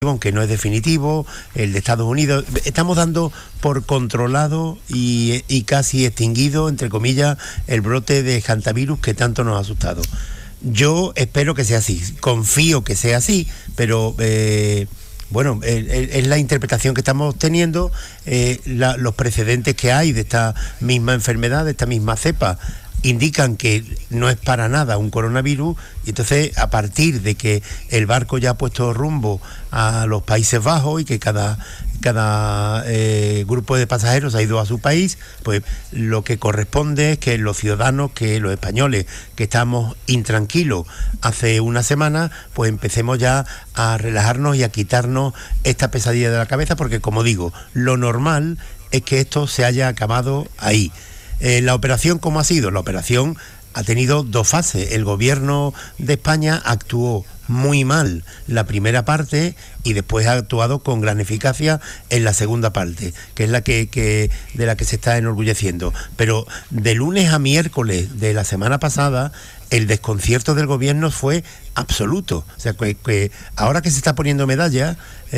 aunque no es definitivo, el de Estados Unidos. Estamos dando por controlado y casi extinguido, entre comillas, el brote de hantavirus que tanto nos ha asustado. Yo espero que sea así, confío que sea así, pero bueno, es la interpretación que estamos teniendo, los precedentes que hay de esta misma enfermedad, de esta misma cepa, indican que no es para nada un coronavirus, y entonces a partir de que el barco ya ha puesto rumbo a los Países Bajos y que cada grupo de pasajeros ha ido a su país, pues lo que corresponde es que los ciudadanos, que los españoles que estamos intranquilos hace una semana, pues empecemos ya a relajarnos y a quitarnos esta pesadilla de la cabeza, porque como digo, lo normal es que esto se haya acabado ahí. La operación, ¿cómo ha sido? La operación ha tenido dos fases. El gobierno de España actuó muy mal la primera parte y después ha actuado con gran eficacia en la segunda parte, que es la de la que se está enorgulleciendo. Pero de lunes a miércoles de la semana pasada, el desconcierto del gobierno fue absoluto. O sea, que ahora que se está poniendo medalla,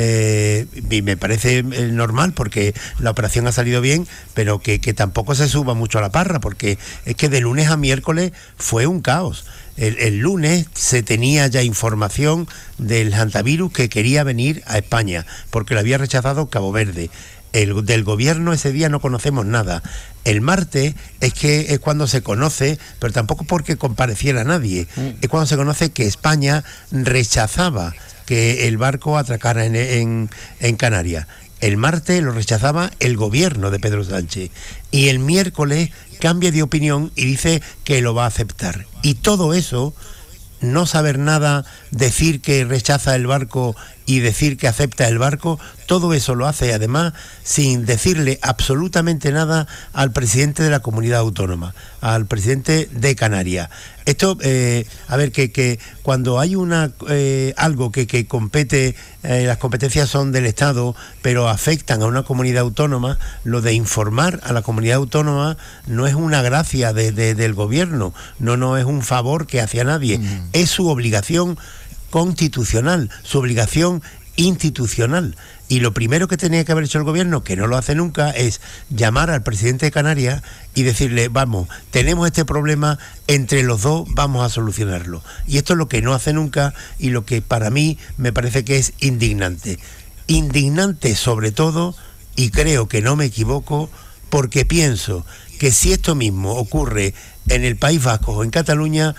y me parece normal porque la operación ha salido bien, pero que tampoco se suba mucho a la parra, porque es que de lunes a miércoles fue un caos. El lunes se tenía ya información del hantavirus que quería venir a España, porque lo había rechazado Cabo Verde. Del gobierno ese día no conocemos nada. El martes es cuando se conoce, pero tampoco porque compareciera nadie, es cuando se conoce que España rechazaba que el barco atracara en Canarias. El martes lo rechazaba el gobierno de Pedro Sánchez y el miércoles cambia de opinión y dice que lo va a aceptar. Y todo eso, no saber nada, decir que rechaza el barco y decir que acepta el barco, todo eso lo hace además sin decirle absolutamente nada al presidente de la comunidad autónoma, al presidente de Canarias. Esto, a ver, que cuando hay algo que compete, las competencias son del Estado, pero afectan a una comunidad autónoma, lo de informar a la comunidad autónoma no es una gracia del gobierno, no es un favor que hace a nadie, es su obligación constitucional, su obligación institucional. Y lo primero que tenía que haber hecho el gobierno, que no lo hace nunca, es llamar al presidente de Canarias y decirle, vamos, tenemos este problema, entre los dos vamos a solucionarlo. Y esto es lo que no hace nunca y lo que para mí me parece que es indignante. Indignante sobre todo, y creo que no me equivoco, porque pienso que si esto mismo ocurre en el País Vasco o en Cataluña,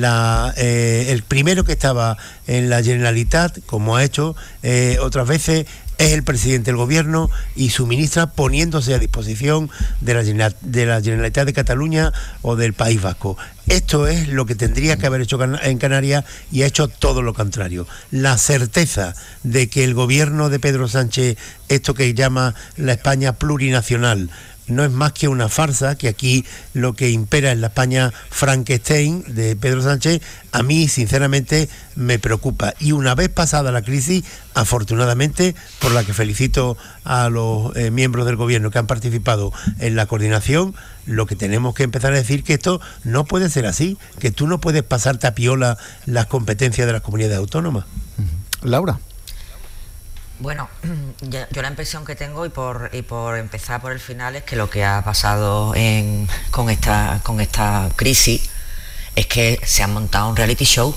el primero que estaba en la Generalitat, como ha hecho otras veces, es el presidente del gobierno y su ministra poniéndose a disposición de la Generalitat de Cataluña o del País Vasco. Esto es lo que tendría que haber hecho en Canarias y ha hecho todo lo contrario. La certeza de que el gobierno de Pedro Sánchez, esto que llama la España plurinacional, no es más que una farsa, que aquí lo que impera es la España Frankenstein de Pedro Sánchez, a mí sinceramente me preocupa. Y una vez pasada la crisis, afortunadamente, por la que felicito a los miembros del gobierno que han participado en la coordinación, lo que tenemos que empezar a decir que esto no puede ser así, que tú no puedes pasarte a piola las competencias de las comunidades autónomas. Laura. Bueno, yo la impresión que tengo, y por empezar por el final, es que lo que ha pasado con esta crisis es que se ha montado un reality show.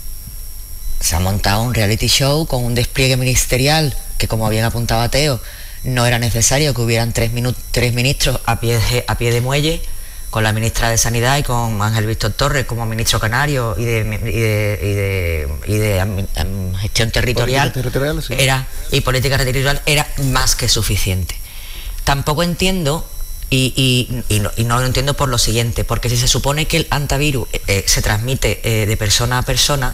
Se ha montado un reality show con un despliegue ministerial que, como bien apuntaba Teo, no era necesario que hubieran tres ministros a pie de muelle, con la ministra de Sanidad y con Ángel Víctor Torres como ministro canario y de gestión territorial, sí. Y política territorial, era más que suficiente. Tampoco entiendo, y no lo entiendo por lo siguiente, porque si se supone que el hantavirus se transmite de persona a persona,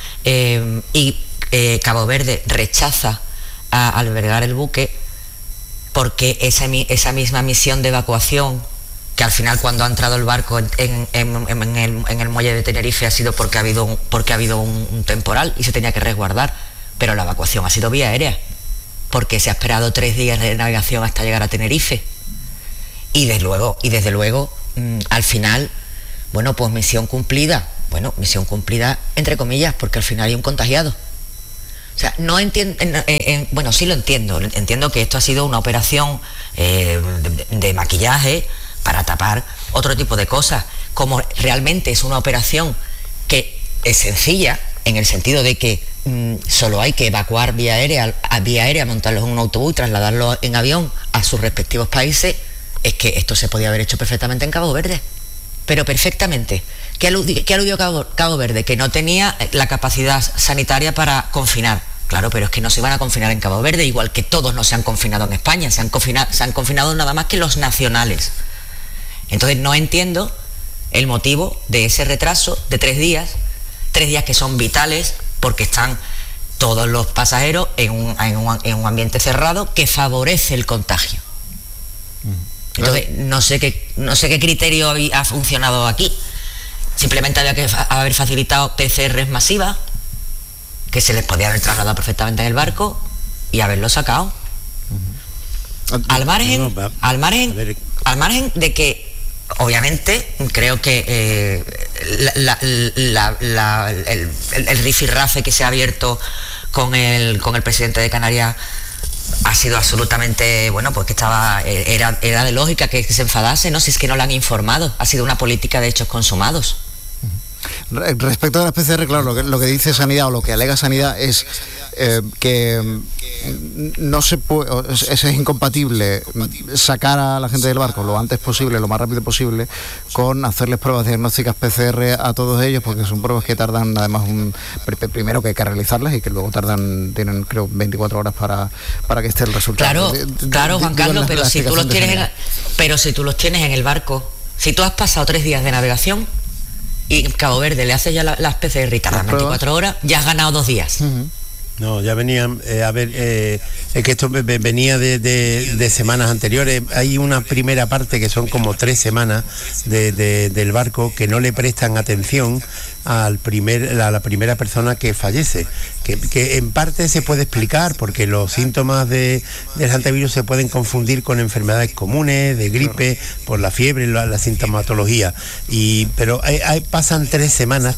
y Cabo Verde rechaza a albergar el buque, porque esa misma misión de evacuación, que al final cuando ha entrado el barco en el muelle de Tenerife ha sido porque ha habido un temporal y se tenía que resguardar, pero la evacuación ha sido vía aérea, porque se ha esperado 3 días de navegación hasta llegar a Tenerife. Y desde luego, al final, bueno, pues misión cumplida entre comillas, porque al final hay un contagiado. O sea, no entiendo, bueno, sí lo entiendo que esto ha sido una operación de maquillaje para tapar otro tipo de cosas, como realmente es una operación que es sencilla, en el sentido de que solo hay que evacuar vía aérea, montarlos en un autobús y trasladarlos en avión a sus respectivos países. Es que esto se podía haber hecho perfectamente en Cabo Verde, pero perfectamente. ¿Qué aludió Cabo Verde? Que no tenía la capacidad sanitaria para confinar. Claro, pero es que no se iban a confinar en Cabo Verde, igual que todos no se han confinado en España, se han confinado nada más que los nacionales. Entonces no entiendo el motivo de ese retraso de 3 días que son vitales, porque están todos los pasajeros en un ambiente cerrado que favorece el contagio. Entonces no sé qué criterio ha funcionado aquí. Simplemente había que haber facilitado PCRs masivas, que se les podía haber trasladado perfectamente en el barco y haberlo sacado. Al margen de que, obviamente, creo que el rifirrafe que se ha abierto con el presidente de Canarias ha sido absolutamente, bueno, pues que era de lógica que se enfadase, ¿no? Si es que no lo han informado, ha sido una política de hechos consumados. Respecto a la PCR, claro, lo que dice Sanidad o lo que alega Sanidad es que no se puede, es incompatible sacar a la gente del barco lo antes posible, lo más rápido posible, con hacerles pruebas diagnósticas PCR a todos ellos, porque son pruebas que tardan, además, primero que hay que realizarlas y que luego tienen creo 24 horas para que esté el resultado. Claro, Juan Carlos, pero si tú los tienes en el barco, si tú has pasado 3 días de navegación y en Cabo Verde le haces ya las PCR y tardan 24 horas, ya has ganado 2 días. No, ya venían, es que esto venía de semanas anteriores. Hay una primera parte que son como 3 semanas del barco que no le prestan atención a la primera persona que fallece, que en parte se puede explicar porque los síntomas del hantavirus se pueden confundir con enfermedades comunes, de gripe, por la fiebre, la sintomatología, pero pasan 3 semanas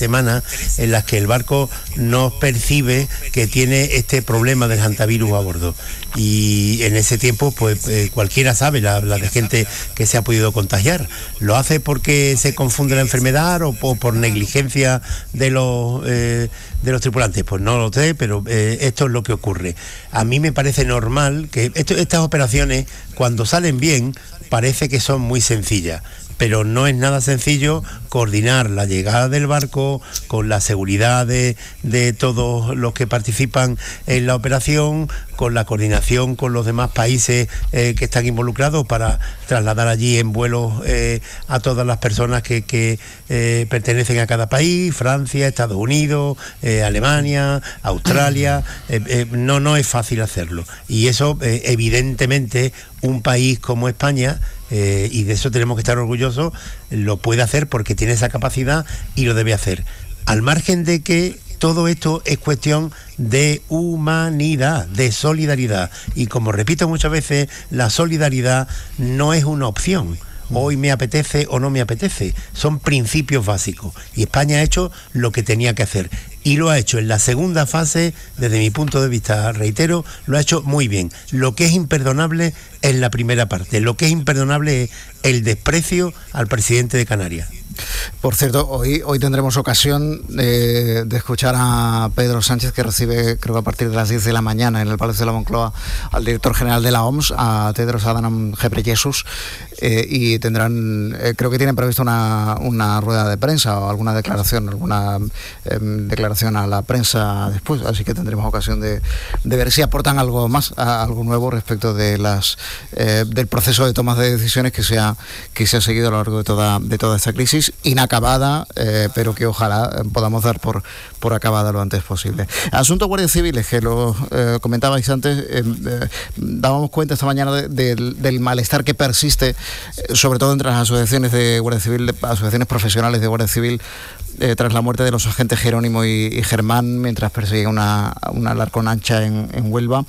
en las que el barco no percibe que tiene este problema del hantavirus a bordo, y en ese tiempo pues cualquiera sabe la de gente que se ha podido contagiar. ¿Lo hace porque se confunde la enfermedad o por negligencia de los tripulantes? Pues no lo sé, pero esto es lo que ocurre. A mí me parece normal que estas operaciones, cuando salen bien, parece que son muy sencillas, pero no es nada sencillo coordinar la llegada del barco con la seguridad de todos los que participan en la operación, con la coordinación con los demás países que están involucrados para trasladar allí en vuelos a todas las personas que pertenecen a cada país, Francia, Estados Unidos, Alemania, Australia. No es fácil hacerlo, y eso evidentemente un país como España, y de eso tenemos que estar orgullosos, lo puede hacer porque tiene esa capacidad y lo debe hacer, al margen de que todo esto es cuestión de humanidad, de solidaridad, y como repito muchas veces, la solidaridad no es una opción. Hoy me apetece o no me apetece, son principios básicos, y España ha hecho lo que tenía que hacer, y lo ha hecho en la segunda fase, desde mi punto de vista, reitero, lo ha hecho muy bien. Lo que es imperdonable es la primera parte, lo que es imperdonable es el desprecio al presidente de Canarias. Por cierto, hoy tendremos ocasión de escuchar a Pedro Sánchez, que recibe, creo que a partir de las 10 de la mañana en el Palacio de la Moncloa, al director general de la OMS, a Tedros Adhanom Ghebreyesus, y tendrán, creo que tienen previsto una rueda de prensa o alguna declaración a la prensa después, así que tendremos ocasión de ver si aportan algo más, algo nuevo respecto de del proceso de toma de decisiones que se ha seguido a lo largo de toda esta crisis inacabada, pero que ojalá podamos dar por acabada lo antes posible. Asunto Guardia Civiles, que lo comentabais antes, dábamos cuenta esta mañana del malestar que persiste, sobre todo entre las asociaciones de Guardia Civil, asociaciones profesionales de Guardia Civil, tras la muerte de los agentes Jerónimo y Germán mientras perseguían una Alarcón Ancha en Huelva.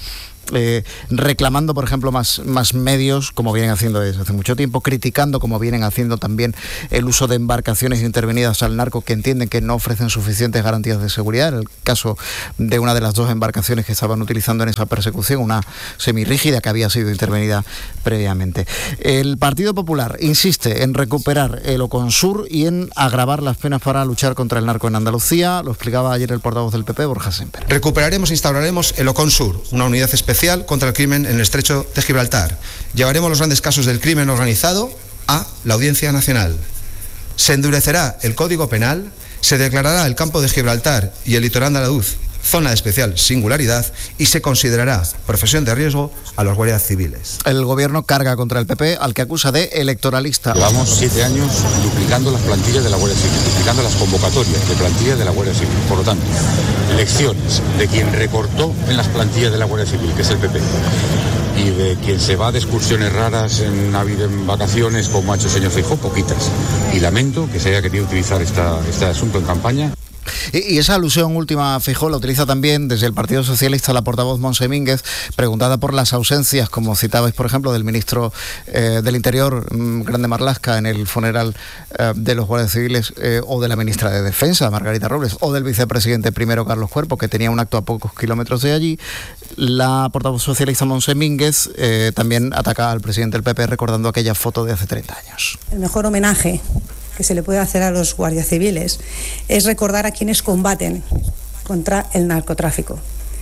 reclamando, por ejemplo, más medios, como vienen haciendo desde hace mucho tiempo, criticando, como vienen haciendo también, el uso de embarcaciones intervenidas al narco que entienden que no ofrecen suficientes garantías de seguridad. En el caso de una de las 2 embarcaciones que estaban utilizando en esa persecución, una semirrígida que había sido intervenida previamente. El Partido Popular insiste en recuperar el Oconsur y en agravar las penas para luchar contra el narco en Andalucía. Lo explicaba ayer el portavoz del PP, Borja Semper. Recuperaremos e instauraremos el Oconsur, una unidad especial contra el crimen en el estrecho de Gibraltar. Llevaremos los grandes casos del crimen organizado a la Audiencia Nacional. Se endurecerá el Código Penal, se declarará el campo de Gibraltar y el litoral andaluz zona de especial singularidad y se considerará profesión de riesgo a los guardias civiles. El gobierno carga contra el PP, al que acusa de electoralista. Llevamos 7 años duplicando las plantillas de la Guardia Civil, duplicando las convocatorias de plantillas de la Guardia Civil. Por lo tanto, lecciones de quien recortó en las plantillas de la Guardia Civil, que es el PP, y de quien se va de excursiones raras en Navidad, en vacaciones, como ha hecho el señor Feijóo, poquitas. Y lamento que se haya querido utilizar este asunto en campaña. Y esa alusión última a Feijóo la utiliza también desde el Partido Socialista la portavoz Montse Mínguez, preguntada por las ausencias, como citabais, por ejemplo, del ministro del Interior, Grande Marlaska, en el funeral de los guardias civiles, o de la ministra de Defensa, Margarita Robles, o del vicepresidente primero, Carlos Cuerpo, que tenía un acto a pocos kilómetros de allí. La portavoz socialista Montse Mínguez también ataca al presidente del PP recordando aquella foto de hace 30 años. El mejor homenaje que se le puede hacer a los guardias civiles es recordar a quienes combaten contra el narcotráfico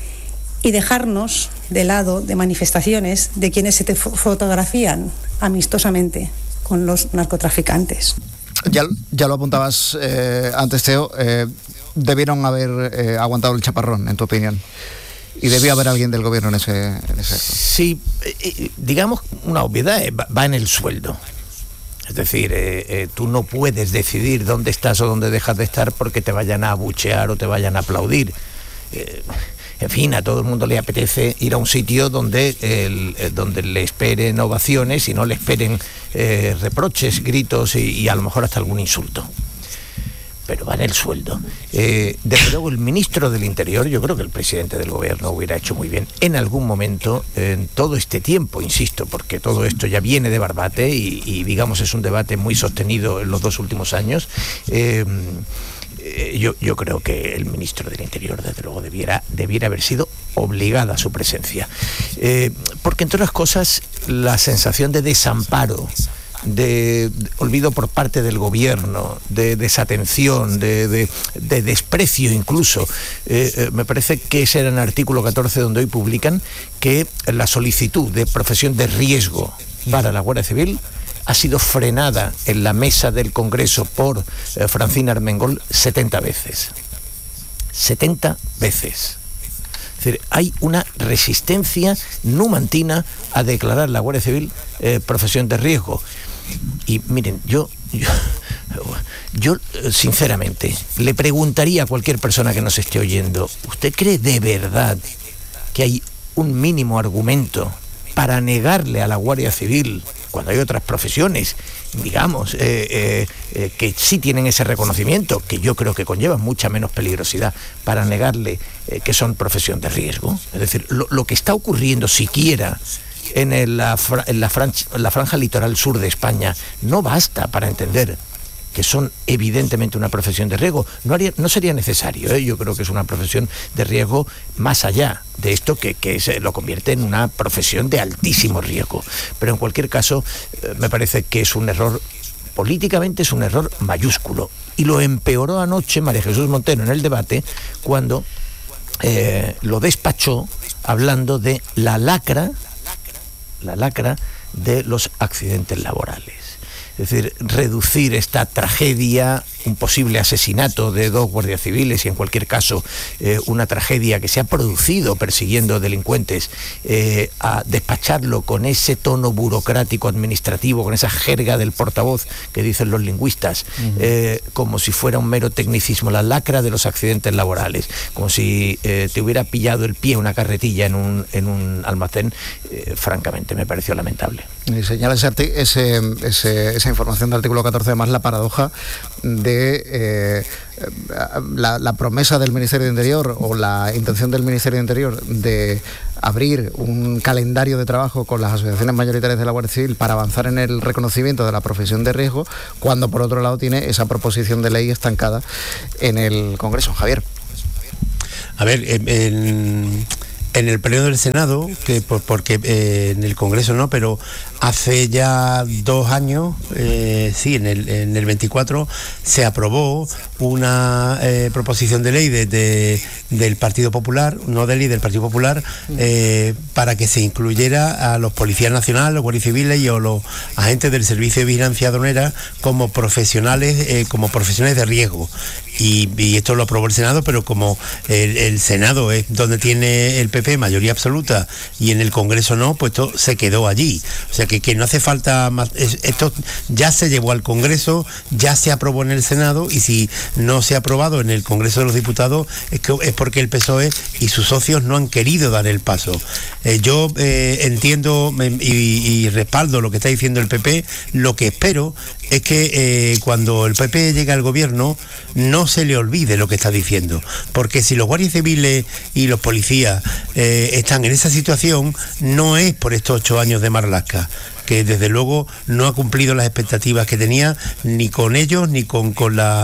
y dejarnos de lado de manifestaciones de quienes se fotografían amistosamente con los narcotraficantes. Ya lo apuntabas antes, Teo, debieron haber aguantado el chaparrón, en tu opinión. Y debió haber alguien del gobierno en ese acto. Sí, digamos una obviedad, va en el sueldo. Es decir, tú no puedes decidir dónde estás o dónde dejas de estar porque te vayan a abuchear o te vayan a aplaudir. En fin, a todo el mundo le apetece ir a un sitio donde le esperen ovaciones y no le esperen reproches, gritos y a lo mejor hasta algún insulto. Pero va en el sueldo. Desde luego el ministro del Interior, yo creo que el presidente del gobierno hubiera hecho muy bien en algún momento, en todo este tiempo, insisto, porque todo esto ya viene de Barbate y digamos es un debate muy sostenido en los 2 últimos años. Yo creo que el ministro del Interior, desde luego, debiera haber sido obligada a su presencia. Porque, entre otras cosas, la sensación de desamparo, de olvido por parte del gobierno, de desatención, de desprecio incluso. Me parece que ese era el artículo 14 donde hoy publican que la solicitud de profesión de riesgo para la Guardia Civil ha sido frenada en la mesa del Congreso por Francina Armengol 70 veces. 70 veces. Es decir, hay una resistencia numantina a declarar la Guardia Civil profesión de riesgo. Y miren, yo sinceramente le preguntaría a cualquier persona que nos esté oyendo, ¿usted cree de verdad que hay un mínimo argumento para negarle a la Guardia Civil, cuando hay otras profesiones, digamos, que sí tienen ese reconocimiento, que yo creo que conlleva mucha menos peligrosidad, para negarle que son profesión de riesgo? Es decir, lo que está ocurriendo siquiera en la franja litoral sur de España no basta para entender que son evidentemente una profesión de riesgo. No sería necesario, yo creo que es una profesión de riesgo más allá de esto que se lo convierte en una profesión de altísimo riesgo. Pero en cualquier caso, me parece que es un error, políticamente es un error mayúsculo. Y lo empeoró anoche María Jesús Montero en el debate, cuando lo despachó hablando de la lacra de los accidentes laborales. Es decir, reducir esta tragedia, un posible asesinato de 2 guardias civiles y en cualquier caso una tragedia que se ha producido persiguiendo delincuentes, a despacharlo con ese tono burocrático administrativo, con esa jerga del portavoz que dicen los lingüistas, como si fuera un mero tecnicismo, la lacra de los accidentes laborales, como si te hubiera pillado el pie una carretilla en un almacén. Francamente me pareció lamentable. Y señala esa información del artículo 14, además la paradoja de la promesa del Ministerio de Interior o la intención del Ministerio de Interior de abrir un calendario de trabajo con las asociaciones mayoritarias de la Guardia Civil para avanzar en el reconocimiento de la profesión de riesgo, cuando por otro lado tiene esa proposición de ley estancada en el Congreso. Javier. A ver, en el pleno del Senado, porque en el Congreso no, pero hace ya 2 años, sí, en el 24, se aprobó una proposición de ley del Partido Popular, no de ley del Partido Popular, para que se incluyera a los policías nacionales, los guardias civiles y a los agentes del Servicio de Vigilancia Aduanera como profesionales de riesgo. Y esto lo aprobó el Senado, pero como el Senado es donde tiene el PP mayoría absoluta y en el Congreso no, pues esto se quedó allí. O sea que no hace falta más. Esto ya se llevó al Congreso, ya se aprobó en el Senado, y si no se ha aprobado en el Congreso de los Diputados es porque el PSOE y sus socios no han querido dar el paso. Yo entiendo y respaldo lo que está diciendo el PP. Lo que espero es que cuando el PP llegue al gobierno no se le olvide lo que está diciendo, porque si los guardias civiles y los policías están en esa situación, no es por estos 8 años de Marlaska, que desde luego no ha cumplido las expectativas que tenía, ni con ellos ni con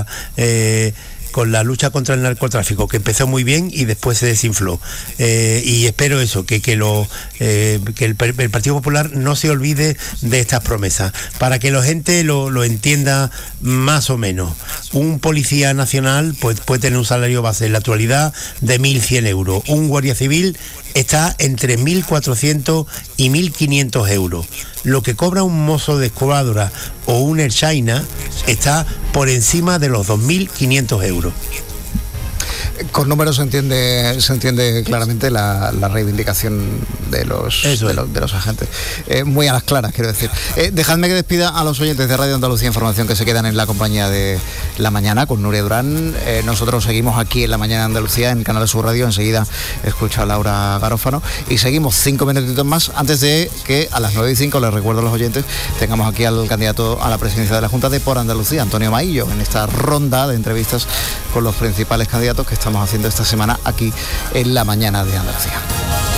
la lucha contra el narcotráfico, que empezó muy bien y después se desinfló. Y espero eso, que el Partido Popular no se olvide de estas promesas, para que la gente lo entienda más o menos. Un policía nacional pues puede tener un salario base en la actualidad de 1.100 euros. Un guardia civil está entre 1.400 y 1.500 euros. Lo que cobra un mozo de escuadra o un Erchaina está por encima de los 2.500 euros. Con números se entiende claramente la reivindicación de los agentes. Muy a las claras, quiero decir. Dejadme que despida a los oyentes de Radio Andalucía Información que se quedan en la compañía de La Mañana con Nuria Durán. Nosotros seguimos aquí en La Mañana de Andalucía, en Canal Sur Radio. Enseguida escucha a Laura Garófano. Y seguimos 5 minutitos más antes de que a las 9:05, les recuerdo a los oyentes, tengamos aquí al candidato a la presidencia de la Junta de Por Andalucía, Antonio Maillo, en esta ronda de entrevistas con los principales candidatos que estamos haciendo esta semana aquí en La Mañana de Andalucía.